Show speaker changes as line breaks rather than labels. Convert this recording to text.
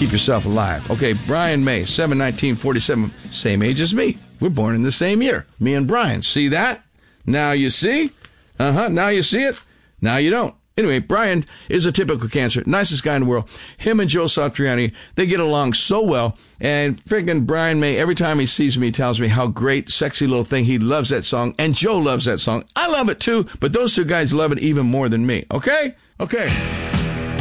keep yourself alive. Okay, Brian May, 7/19/47, same age as me. We're born in the same year. Me and Brian. See that? Now you see? Now you see it? Now you don't. Anyway, Brian is a typical Cancer. Nicest guy in the world. Him and Joe Satriani, they get along so well. And freaking Brian May, every time he sees me, tells me how great, sexy little thing. He loves that song. And Joe loves that song. I love it too, but those two guys love it even more than me. Okay? Okay.